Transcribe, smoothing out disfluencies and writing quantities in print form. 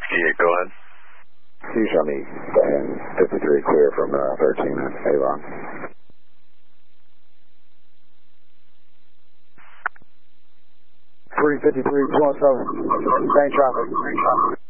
68, go ahead. You show me 1053 clear from 13 and Avon. 353 plus over. Same traffic.